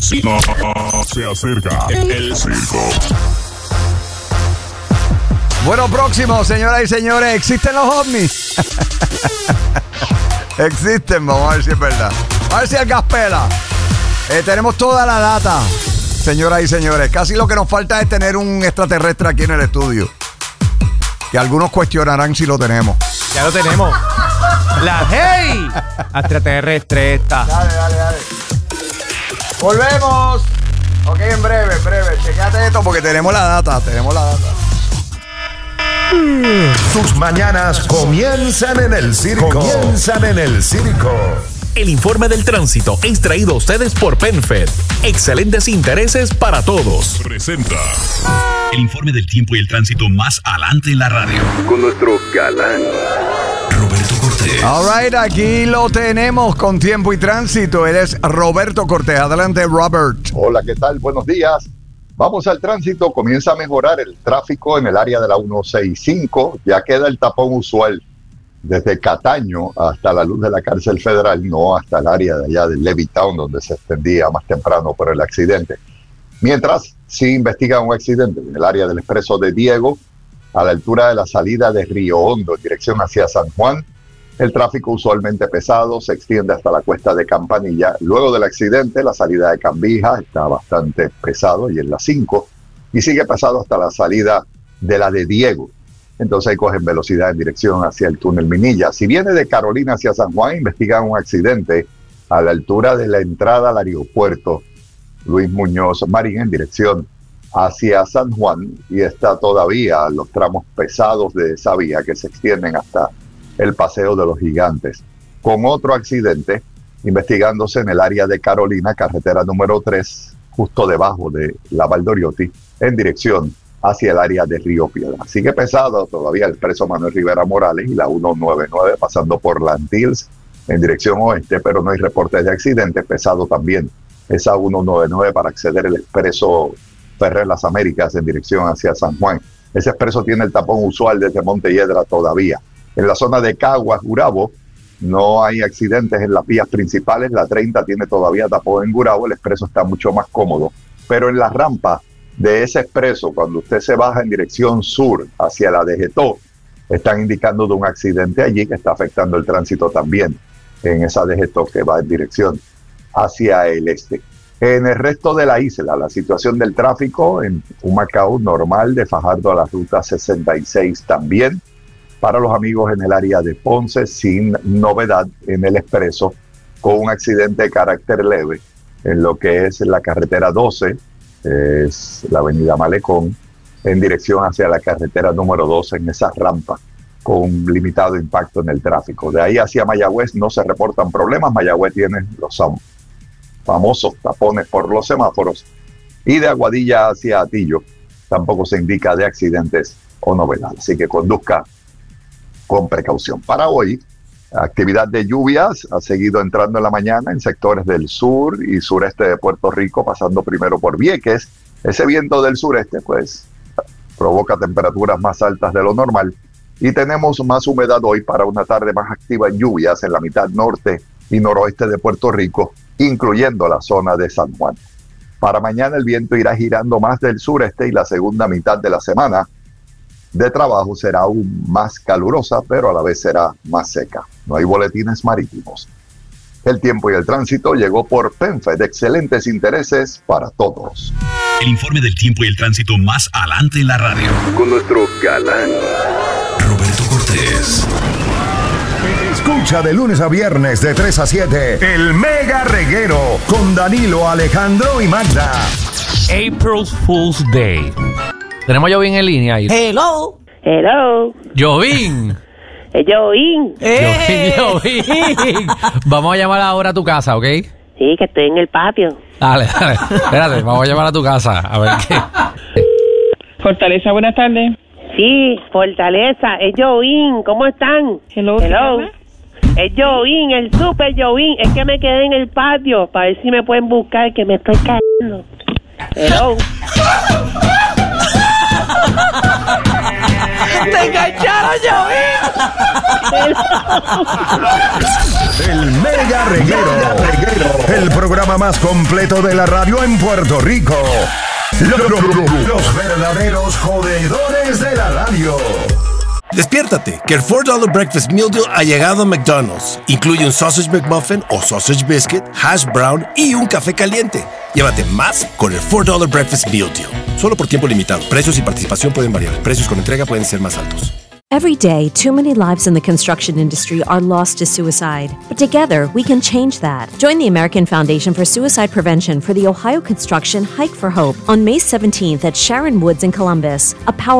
Si no se acerca el circo. Bueno, próximo, señoras y señores, ¿existen los ovnis? Existen, vamos a ver si es verdad. A ver si el gas pela. Tenemos toda la data, señoras y señores. Casi lo que nos falta es tener un extraterrestre aquí en el estudio. Que algunos cuestionarán si lo tenemos. Ya lo tenemos. La hey extraterrestre esta. Dale. Volvemos. Ok, en breve. Chequéate esto porque tenemos la data. Tus mañanas comienzan en el circo. El informe del tránsito es traído a ustedes por PenFed. Excelentes intereses para todos. Presenta El informe del tiempo y el tránsito más adelante en la radio. Con nuestro galán Roberto Cortés. All right, aquí lo tenemos con tiempo y tránsito. Él es Roberto Cortés. Adelante, Robert. Hola, ¿qué tal? Buenos días. Vamos al tránsito. Comienza a mejorar el tráfico en el área de la 165. Ya queda el tapón usual desde Cataño hasta la luz de la cárcel federal, no hasta el área de allá de Levittown, donde se extendía más temprano por el accidente. Mientras, sí investiga un accidente en el área del expreso de Diego, a la altura de la salida de Río Hondo, en dirección hacia San Juan. El tráfico usualmente pesado se extiende hasta la cuesta de Campanilla. Luego del accidente, la salida de Cambija está bastante pesado, y en la 5, y sigue pesado hasta la salida de la de Diego. Entonces ahí cogen velocidad en dirección hacia el túnel Minilla. Si viene de Carolina hacia San Juan, investigan un accidente a la altura de la entrada al aeropuerto Luis Muñoz Marín en dirección hacia San Juan, y está todavía los tramos pesados de esa vía que se extienden hasta el Paseo de los Gigantes. Con otro accidente investigándose en el área de Carolina, carretera número 3, justo debajo de la Valdoriotti, en dirección hacia el área de Río Piedra. Sigue pesado todavía el expreso Manuel Rivera Morales y la 199 pasando por Lantills en dirección oeste, pero no hay reportes de accidentes. Pesado también esa 199 para acceder al expreso Ferrer Las Américas en dirección hacia San Juan. Ese expreso tiene el tapón usual desde Montelledra todavía. En la zona de Caguas, Gurabo, no hay accidentes en las vías principales. La 30 tiene todavía tapón en Gurabo, el expreso está mucho más cómodo, pero en la rampa de ese expreso, cuando usted se baja en dirección sur hacia la de Getó, están indicando de un accidente allí que está afectando el tránsito también en esa de Getó que va en dirección hacia el este. En el resto de la isla, la situación del tráfico en Humacao normal, de Fajardo a la ruta 66 también. Para los amigos en el área de Ponce, sin novedad en el expreso, con un accidente de carácter leve en lo que es la carretera 12, es la avenida Malecón, en dirección hacia la carretera número 12 en esa rampa, con un limitado impacto en el tráfico. De ahí hacia Mayagüez no se reportan problemas. Mayagüez tiene los famosos tapones por los semáforos, y de Aguadilla hacia Atillo tampoco se indica de accidentes o novedades, así que conduzca con precaución. Para hoy, actividad de lluvias ha seguido entrando en la mañana en sectores del sur y sureste de Puerto Rico, pasando primero por Vieques. Ese viento del sureste pues provoca temperaturas más altas de lo normal, y tenemos más humedad hoy para una tarde más activa en lluvias en la mitad norte y noroeste de Puerto Rico, incluyendo la zona de San Juan. Para mañana el viento irá girando más del sureste, y la segunda mitad de la semana de trabajo será aún más calurosa, pero a la vez será más seca. No hay boletines marítimos. El tiempo y el tránsito llegó por PenFed. Excelentes intereses para todos. El informe del tiempo y el tránsito más adelante en la radio. con nuestro galán Roberto Cortés. Escucha de lunes a viernes de 3 a 7 el Mega Reguero con Danilo, Alejandro y Magda. April Fool's Day. Tenemos a Jovín en línea ahí. Hello. Jovín. Jovín. Jovín. Vamos a llamar ahora a tu casa, ¿ok? Sí, que estoy en el patio. Dale. Espérate, vamos a llamar a tu casa. A ver qué. Fortaleza, buenas tardes. Sí, Fortaleza, es Jovín. ¿Cómo están? Hello. Es Jovín, el super Jovín. Es que me quedé en el patio para ver si me pueden buscar, que me estoy cayendo. Hello. ¡Te engancharon, Jovín! El Mega Reguero, el programa programa más completo de la radio en Puerto Rico. Los verdaderos jodedores de la radio. Despiértate, que el $4 Breakfast Meal Deal ha llegado a McDonald's. Incluye un Sausage McMuffin o Sausage Biscuit, Hash Brown y un café caliente. Llévate más con el $4 Breakfast Meal Deal. Solo por tiempo limitado. Precios y participación pueden variar. Precios con entrega pueden ser más altos. Every day, too many lives in the construction industry are lost to suicide. But together, we can change that. Join the American Foundation for Suicide Prevention for the Ohio Construction Hike for Hope on May 17th at Sharon Woods in Columbus. A power